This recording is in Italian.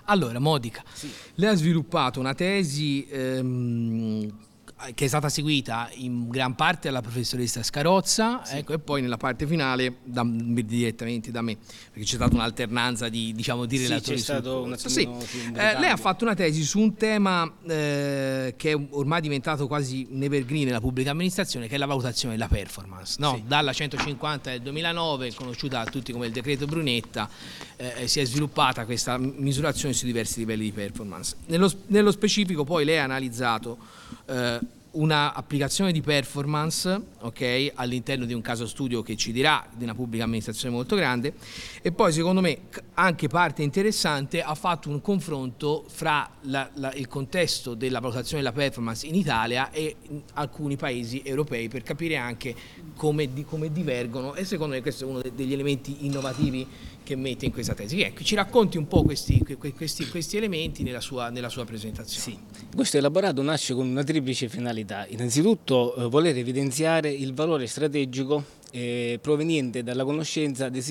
Allora, Modica, Sì. lei ha sviluppato una tesi che è stata seguita in gran parte dalla professoressa Scarozza, Sì. ecco, e poi nella parte finale direttamente da me, perché c'è stata un'alternanza di Sì, relatori c'è sul stato un corso. Sì. attimino un Lei ha ricambio. fatto una tesi su un tema che è ormai diventato quasi un evergreen nella pubblica amministrazione, che è la valutazione della performance, no? Sì. Dalla 150 del 2009, conosciuta da tutti come il decreto Brunetta, si è sviluppata questa misurazione su diversi livelli di performance. Nello specifico poi lei ha analizzato una applicazione di performance, okay, all'interno di un caso studio che ci dirà di una pubblica amministrazione molto grande, e poi secondo me anche parte interessante ha fatto un confronto fra il contesto della valutazione della performance in Italia e in alcuni paesi europei, per capire anche come divergono, e secondo me questo è uno degli elementi innovativi che mette in questa tesi. Ecco, ci racconti un po' questi elementi nella sua presentazione. Sì. Questo elaborato nasce con una triplice finalità. Innanzitutto voler evidenziare il valore strategico proveniente dalla conoscenza dei